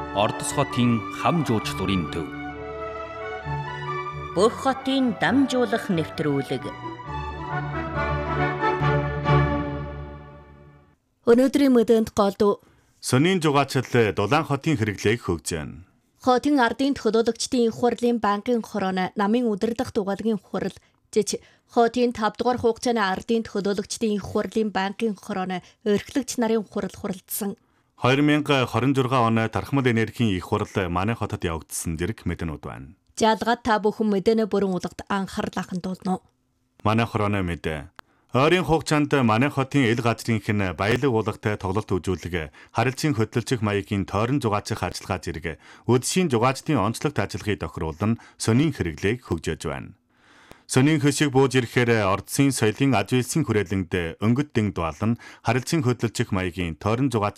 Ордос хотын хам жуучлалын төв. Бүх хотын дамжуулах нэвтрүүлэг. Өнөөдрийн мэдээнд голдуу Сонин жугаачл Дулаан хотын хэрэглээг хөгжөөнө. хотын ардын төлөөлөгчдийн их хурлын банкын хорооно намын удирдах дугаалгын хурал жиж хотын 5 дугаар хугацааны ардын төлөөлөгчдийн их хурлын банкын хорооно өрхлөгч нарын хурал хуралдсан. 2026 оны тархмал энергийн их хурал манай хотод явагдсан зэрэг мэдэнүүд байна. Жалгаад та бүхэн мэдэнэ бүрэн удагт анхаарал хандуулно. Манай хорооно мэдээ. Ойрын хугацаанд манай хотын ил газрынх нь баялаг уулгатай тоглолт үзүүлэг, харилцан хөдөлчих маягийн тойрон зугаацах ажиллагаа зэрэг үдшийн зугаачдын онцлогт ажиллагыг тохируулан сонин хэрэглээг хөгжөөж байна. Сонин хөшиг бууж ирэхээр ордсын соёлын аж үйлсийн хүрээлэнд өнгөт дэнг дуалан харилцан хөдөлчих маягийн тойрон зугаач